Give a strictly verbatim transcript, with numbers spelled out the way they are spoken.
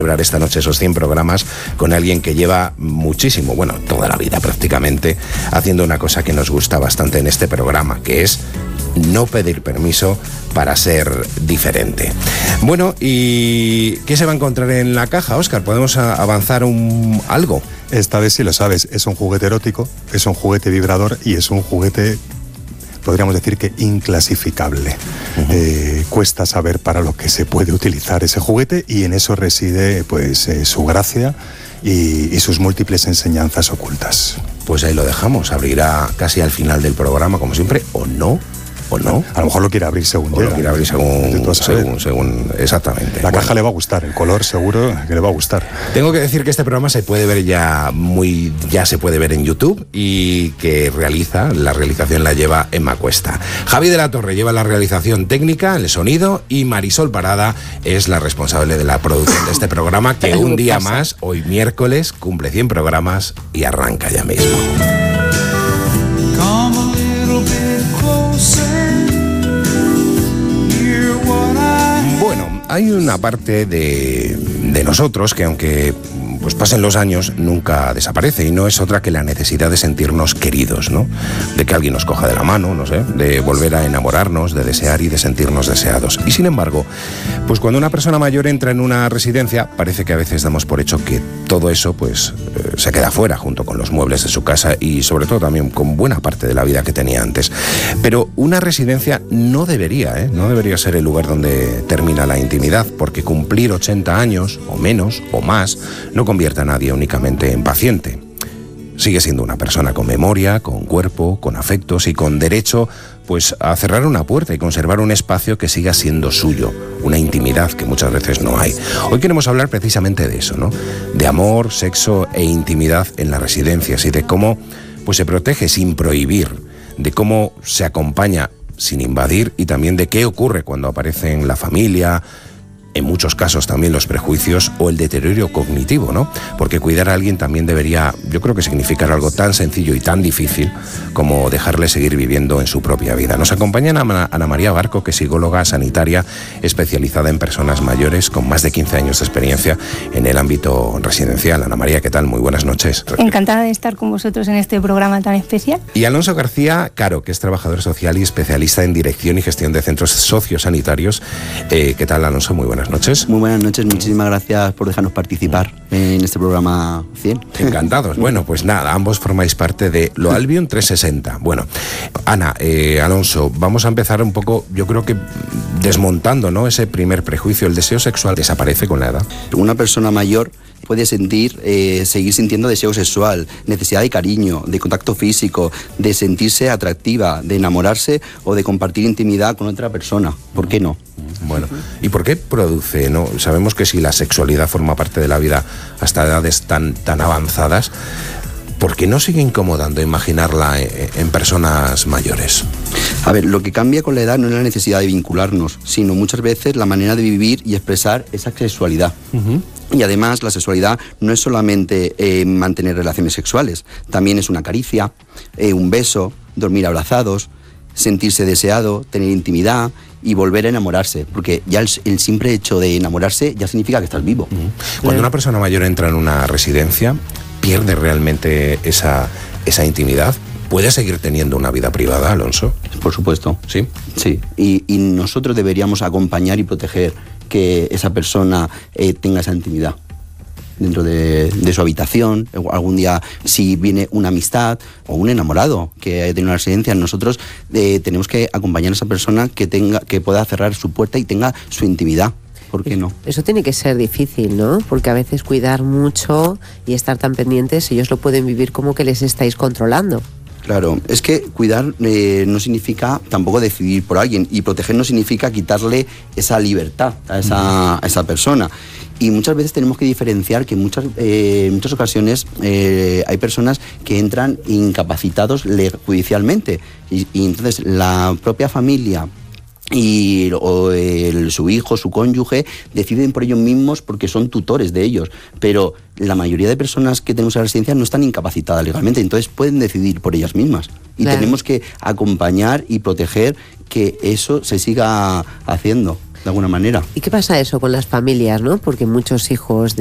celebrar esta noche esos cien programas con alguien que lleva muchísimo, bueno, toda la vida prácticamente, haciendo una cosa que nos gusta bastante en este programa, que es no pedir permiso para ser diferente. Bueno, ¿y qué se va a encontrar en la caja, Óscar? ¿Podemos a- avanzar un algo? Esta vez sí lo sabes, es un juguete erótico, es un juguete vibrador y es un juguete, podríamos decir que inclasificable. Uh-huh. Eh, cuesta saber para lo que se puede utilizar ese juguete y en eso reside pues eh, su gracia y, y sus múltiples enseñanzas ocultas. Pues ahí lo dejamos, abrirá casi al final del programa, como siempre, o no. ¿O no? A lo mejor lo quiere abrir según o llega. lo quiere abrir según, según, según, exactamente. La bueno. caja le va a gustar, el color seguro que le va a gustar. Tengo que decir que este programa se puede ver ya muy, ya se puede ver en YouTube y que realiza, la realización la lleva Emma Cuesta. Javi de la Torre lleva la realización técnica, el sonido, y Marisol Parada es la responsable de la producción de este programa, que un día más, hoy miércoles, cumple cien programas y arranca ya mismo. Bueno, hay una parte de, de nosotros que aunque pues pasen los años nunca desaparece y no es otra que la necesidad de sentirnos queridos, ¿no? De que alguien nos coja de la mano, no sé, de volver a enamorarnos, de desear y de sentirnos deseados. Y sin embargo, pues cuando una persona mayor entra en una residencia, parece que a veces damos por hecho que todo eso pues eh, se queda fuera junto con los muebles de su casa y sobre todo también con buena parte de la vida que tenía antes. Pero una residencia no debería, ¿eh? No debería ser el lugar donde termina la intimidad, porque cumplir ochenta años o menos o más no convierte a nadie únicamente en paciente. Sigue siendo una persona con memoria, con cuerpo, con afectos y con derecho pues a cerrar una puerta y conservar un espacio que siga siendo suyo, una intimidad que muchas veces no hay. Hoy queremos hablar precisamente de eso, ¿no? De amor, sexo e intimidad en las residencias y de cómo pues se protege sin prohibir, de cómo se acompaña sin invadir y también de qué ocurre cuando aparece en la familia, en muchos casos también los prejuicios o el deterioro cognitivo, ¿no? Porque cuidar a alguien también debería, yo creo que significar algo tan sencillo y tan difícil como dejarle seguir viviendo en su propia vida. Nos acompaña Ana, Ana María Barco, que es psicóloga sanitaria especializada en personas mayores con más de quince años de experiencia en el ámbito residencial. Ana María, ¿qué tal? Muy buenas noches. Encantada de estar con vosotros en este programa tan especial. Y Alonso García Caro, que es trabajador social y especialista en dirección y gestión de centros sociosanitarios. Eh, ¿Qué tal, Alonso? Muy buenas noches. Muy buenas noches, muchísimas gracias por dejarnos participar en este programa cien. Encantados. Bueno, pues nada, ambos formáis parte de Lo Albion trescientos sesenta. Bueno, Ana, eh, Alonso, vamos a empezar un poco, yo creo que desmontando, ¿no? Ese primer prejuicio. El deseo sexual desaparece con la edad. Una persona mayor puede sentir, eh, seguir sintiendo deseo sexual, necesidad de cariño, de contacto físico, de sentirse atractiva, de enamorarse o de compartir intimidad con otra persona. ¿Por qué no? Bueno, ¿y por qué produce, no? Sabemos que si la sexualidad forma parte de la vida hasta edades tan, tan avanzadas, ¿por qué no sigue incomodando imaginarla en personas mayores? A ver, lo que cambia con la edad no es la necesidad de vincularnos, sino muchas veces la manera de vivir y expresar esa sexualidad. Uh-huh. Y además la sexualidad no es solamente eh, mantener relaciones sexuales, también es una caricia, eh, un beso, dormir abrazados, sentirse deseado, tener intimidad y volver a enamorarse, porque ya el, el simple hecho de enamorarse ya significa que estás vivo. Uh-huh. Cuando una persona mayor entra en una residencia, ¿pierde realmente esa, esa intimidad? ¿Puede seguir teniendo una vida privada, Alonso? Por supuesto. ¿Sí? Sí, y, y nosotros deberíamos acompañar y proteger que esa persona eh, tenga esa intimidad dentro de, de su habitación. Algún día, si viene una amistad o un enamorado que tiene una residencia, nosotros eh, tenemos que acompañar a esa persona que tenga, que pueda cerrar su puerta y tenga su intimidad. ¿Por qué no? Eso tiene que ser difícil, ¿no? Porque a veces cuidar mucho y estar tan pendientes, ellos lo pueden vivir como que les estáis controlando. Claro, es que cuidar eh, no significa tampoco decidir por alguien, y proteger no significa quitarle esa libertad a esa, a esa persona. Y muchas veces tenemos que diferenciar que muchas, eh, en muchas ocasiones eh, hay personas que entran incapacitados judicialmente y, y entonces la propia familia y o el, su hijo, su cónyuge, deciden por ellos mismos porque son tutores de ellos, pero la mayoría de personas que tenemos en la residencia no están incapacitadas legalmente, entonces pueden decidir por ellas mismas y claro. Tenemos que acompañar y proteger que eso se siga haciendo. de alguna manera. ¿Y qué pasa eso con las familias, no? Porque muchos hijos